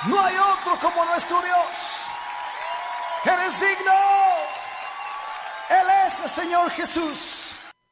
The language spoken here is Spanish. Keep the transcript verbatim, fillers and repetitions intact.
No hay otro como nuestro Dios. Eres digno. Él es el Señor Jesús.